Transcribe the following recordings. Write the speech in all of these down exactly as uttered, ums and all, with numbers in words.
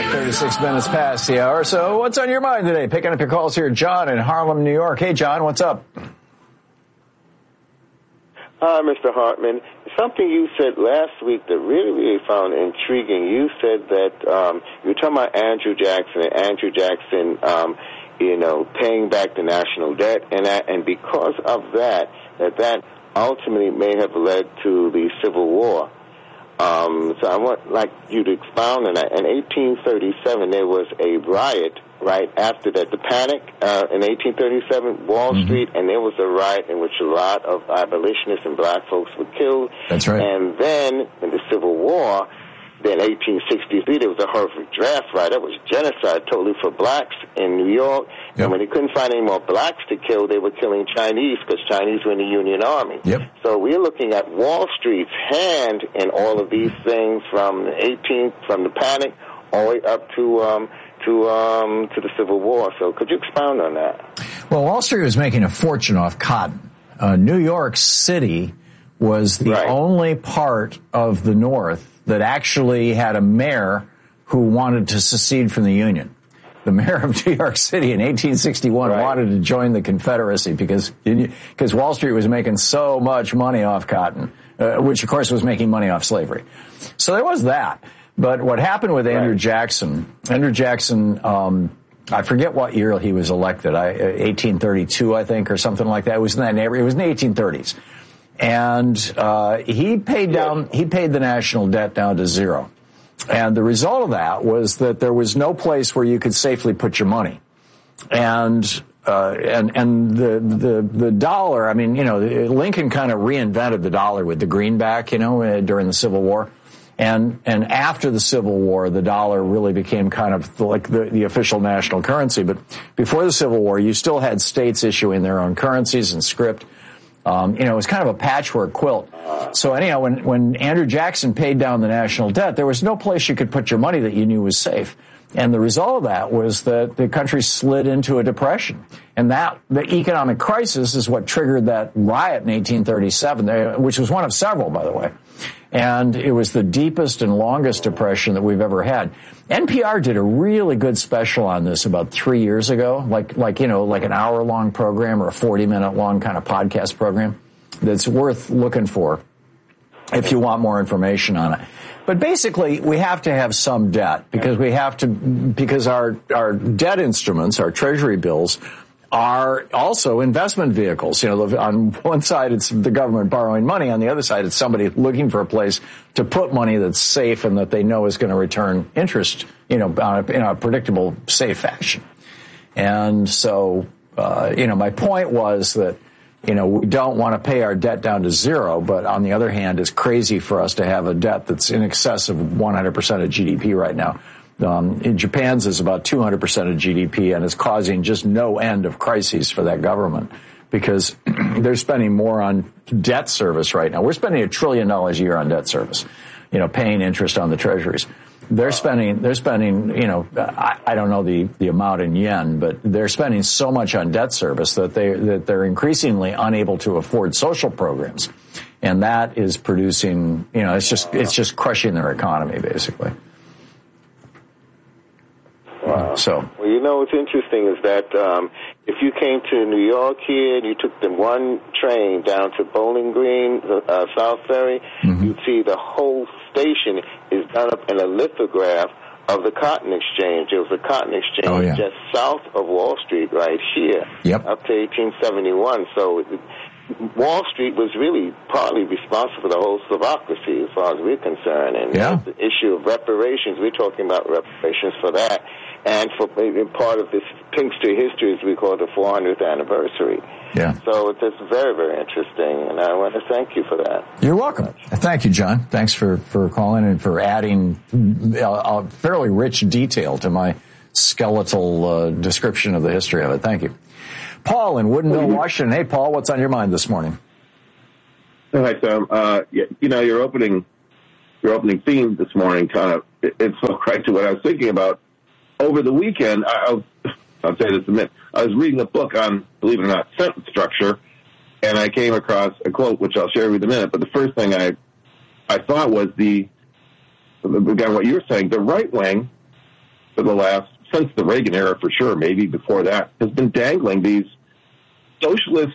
thirty-six minutes past the hour. So what's on your mind today? Picking up your calls here. John in Harlem, New York. Hey, John, what's up? Hi, Mister Hartman. Something you said last week that really, really found intriguing. You said that um, you were talking about Andrew Jackson and Andrew Jackson, um, you know, paying back the national debt, and that, and because of that, that that ultimately may have led to the Civil War. Um, so I want like you to expound on that. In eighteen thirty-seven, there was a riot right after that, the panic uh, in eighteen thirty-seven, Wall mm-hmm. Street, and there was a riot in which a lot of abolitionists and black folks were killed. That's right. And then in the Civil War, then eighteen sixty-three, there was a Harvard draft riot. That was genocide totally for blacks in New York. Yep. And when they couldn't find any more blacks to kill, they were killing Chinese because Chinese were in the Union Army. Yep. So we're looking at Wall Street's hand in all of these things from the eighteenth, from the panic all the way up to um, to um, to the Civil War. So could you expound on that? Well, Wall Street was making a fortune off cotton. Uh, New York City was the right. only part of the North that actually had a mayor who wanted to secede from the Union. The mayor of New York City in eighteen sixty-one right. wanted to join the Confederacy because because Wall Street was making so much money off cotton, uh, which, of course, was making money off slavery. So there was that. But what happened with Andrew right. Jackson, Andrew Jackson, um, I forget what year he was elected, I, eighteen thirty-two, I think, or something like that. It was in that neighborhood. It was in the eighteen thirties. And uh he paid down, he paid the national debt down to zero. And the result of that was that there was no place where you could safely put your money. And uh and and the the the dollar, I mean, you know, Lincoln kind of reinvented the dollar with the greenback, you know, uh, during the Civil War. And and after the Civil War, the dollar really became kind of like the, the official national currency. But before the Civil War, you still had states issuing their own currencies and script. Um, you know, it was kind of a patchwork quilt. So anyhow, when, when Andrew Jackson paid down the national debt, there was no place you could put your money that you knew was safe. And the result of that was that the country slid into a depression. And that, the economic crisis is what triggered that riot in eighteen thirty-seven, which was one of several, by the way. And it was the deepest and longest depression that we've ever had. N P R did a really good special on this about three years ago, like, like, you know, like an hour long program or a forty minute long kind of podcast program that's worth looking for if you want more information on it. But basically, we have to have some debt because we have to, because our, our debt instruments, our treasury bills, are also investment vehicles. You know, on one side, it's the government borrowing money. On the other side, it's somebody looking for a place to put money that's safe and that they know is going to return interest, you know, in a predictable, safe fashion. And so, uh, you know, my point was that, you know, we don't want to pay our debt down to zero, but on the other hand, it's crazy for us to have a debt that's in excess of one hundred percent of G D P right now. Um, in Japan's is about two hundred percent of G D P and is causing just no end of crises for that government because they're spending more on debt service right now. We're spending a trillion dollars a year on debt service, you know, paying interest on the treasuries. They're spending, they're spending, you know, I, I don't know the, the amount in yen, but they're spending so much on debt service that they, that they're increasingly unable to afford social programs. And that is producing, you know, it's just, it's just crushing their economy, basically. Wow. So, well, you know what's interesting is that um, if you came to New York here and you took the one train down to Bowling Green, uh, South Ferry, mm-hmm. you'd see the whole station is done up in a lithograph of the Cotton Exchange. There was a Cotton Exchange oh, yeah. just south of Wall Street right here, yep. up to eighteen seventy-one. So Wall Street was really partly responsible for the whole Slavocracy as far as we're concerned. And yeah. the issue of reparations, we're talking about reparations for that. And for part of this Pinkster history, as we call it, the four hundredth anniversary. Yeah. So it's very, very interesting, and I want to thank you for that. You're welcome. Thank you, John. Thanks for, for calling and for adding a, a fairly rich detail to my skeletal uh, description of the history of it. Thank you. Paul in Woodinville, Washington. Hey, Paul, what's on your mind this morning? Hi, Sam. Uh, you know, your opening, your opening theme this morning kind of, it, it spoke right to what I was thinking about. Over the weekend, I, I'll, I'll say this in a minute, I was reading a book on, believe it or not, sentence structure, and I came across a quote, which I'll share with you in a minute, but the first thing I I thought was the, again, what you were saying, the right wing for the last, since the Reagan era for sure, maybe before that, has been dangling these socialist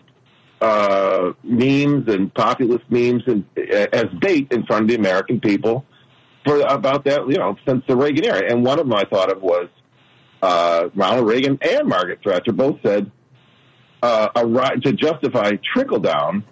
uh, memes and populist memes and, uh, as bait in front of the American people for about that, you know, since the Reagan era. And one of them I thought of was uh, Ronald Reagan and Margaret Thatcher both said uh, a ri- to justify trickle down,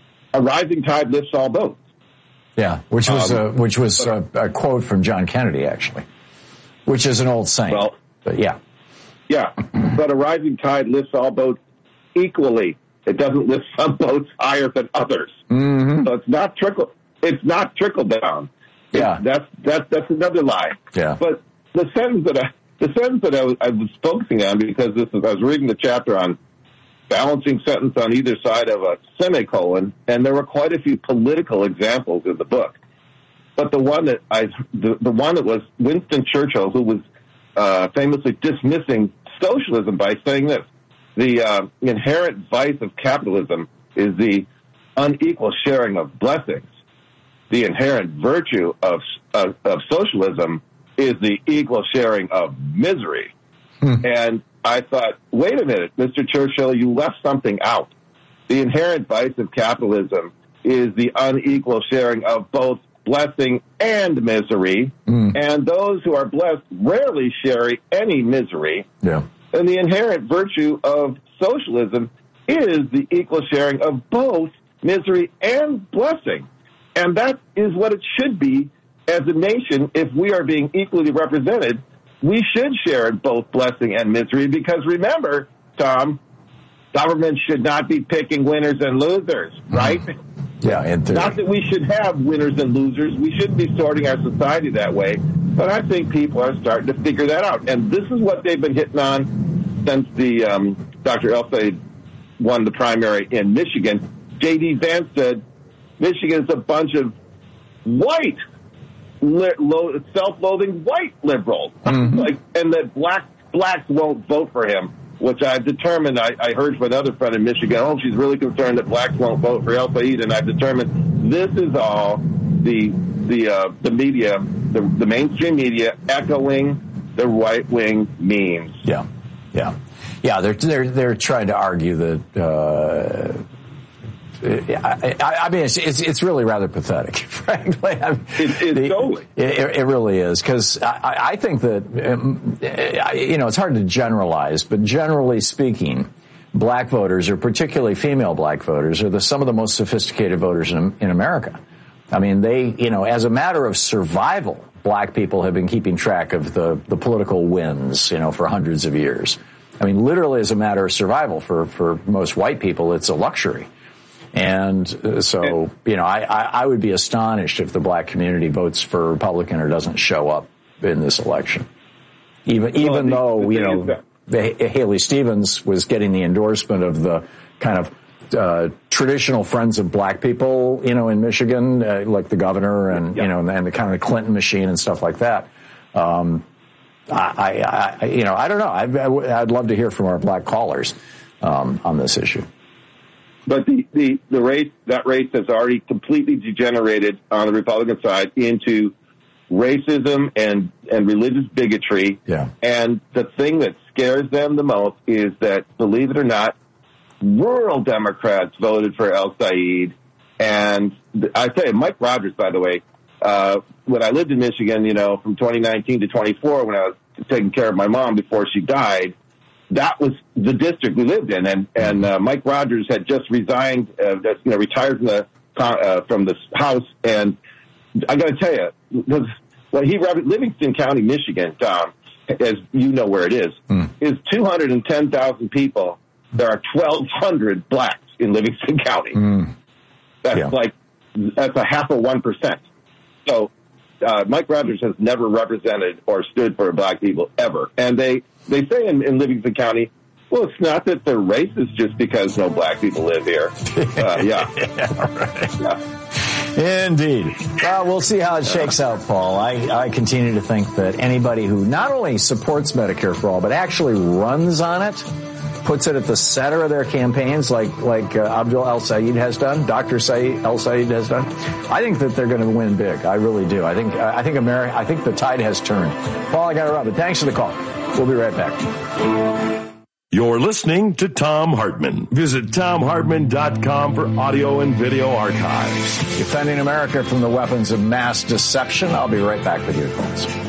a rising tide lifts all boats. Yeah, which was um, uh, which was uh, a quote from John Kennedy, actually, which is an old saying. Well, but yeah, yeah, but a rising tide lifts all boats equally. It doesn't lift some boats higher than others. Mm-hmm. So it's not trickle. It's not trickle down. Yeah, it's, that's that's that's another lie. Yeah, but the sentence that I the sentence that I was, I was focusing on, because this is, I was reading the chapter on balancing sentence on either side of a semicolon, and there were quite a few political examples in the book. But the one that I, the, the one that was Winston Churchill, who was uh, famously dismissing socialism by saying this: the uh, inherent vice of capitalism is the unequal sharing of blessings. The inherent virtue of of, of socialism is the equal sharing of misery. Hmm. And I thought, wait a minute, Mister Churchill, you left something out. The inherent vice of capitalism is the unequal sharing of both blessing and misery, mm. and those who are blessed rarely share any misery. Yeah. And the inherent virtue of socialism is the equal sharing of both misery and blessing. And that is what it should be as a nation. If we are being equally represented, we should share in both blessing and misery, because remember, Tom, government should not be picking winners and losers, right? Yeah, in theory. Not that we should have winners and losers. We shouldn't be sorting our society that way. But I think people are starting to figure that out. And this is what they've been hitting on since the um, Doctor El-Sayed won the primary in Michigan. J D. Vance said Michigan is a bunch of white, li- lo- self-loathing white liberals, mm-hmm. like, and that black blacks won't vote for him. Which I've determined, I, I heard from another friend in Michigan, oh, she's really concerned that blacks won't vote for El-Sayed, and I've determined this is all the the uh, the media, the, the mainstream media, echoing the right-wing memes. Yeah, yeah, yeah. They're they're they're trying to argue that. Uh, I, I mean, it's, it's it's really rather pathetic, frankly. I mean, it, it's the, totally. It, it really is, because I, I think that, um, you know, it's hard to generalize, but generally speaking, black voters, or particularly female black voters, are the, some of the most sophisticated voters in, in America. I mean, they, you know, as a matter of survival, black people have been keeping track of the, the political wins, you know, for hundreds of years. I mean, literally as a matter of survival for, for most white people, it's a luxury. And so, you know, I, I, I would be astonished if the black community votes for Republican or doesn't show up in this election. Even, well, even the, though, the you know, the, Haley Stevens was getting the endorsement of the kind of uh, traditional friends of black people, you know, in Michigan, uh, like the governor and, yeah. you know, and, and the kind of the Clinton machine and stuff like that. Um, I, I, I, you know, I don't know. I'd, I'd love to hear from our black callers um, on this issue. But the, the, the race, that race has already completely degenerated on the Republican side into racism and, and religious bigotry. Yeah. And the thing that scares them the most is that, believe it or not, rural Democrats voted for El-Sayed. And I tell you, Mike Rogers, by the way, uh, when I lived in Michigan, you know, from twenty nineteen to twenty-four, when I was taking care of my mom before she died, that was the district we lived in, and and uh, Mike Rogers had just resigned, uh, just, you know, retired from the uh, from the House, and I got to tell you, when he Livingston County, Michigan, Tom, as you know where it is, mm. is two hundred and ten thousand people. There are twelve hundred blacks in Livingston County. Mm. That's yeah. like that's a half of one percent. So uh, Mike Rogers has never represented or stood for black people ever, and they. They say in, in Livingston County, well, it's not that they're racist just because no black people live here. Uh, yeah. yeah, right. yeah. Indeed. Well, we'll see how it shakes out, Paul. I, I continue to think that anybody who not only supports Medicare for all, but actually runs on it, puts it at the center of their campaigns like like uh, Abdul El-Sayed has done, Doctor Saeed El-Sayed has done, I think that they're going to win big. I really do. I think I think America. I think the tide has turned. Paul, I got to run, but thanks for the call. We'll be right back. You're listening to Thom Hartmann. Visit Thom Hartmann dot com for audio and video archives. Defending America from the weapons of mass deception. I'll be right back with your calls.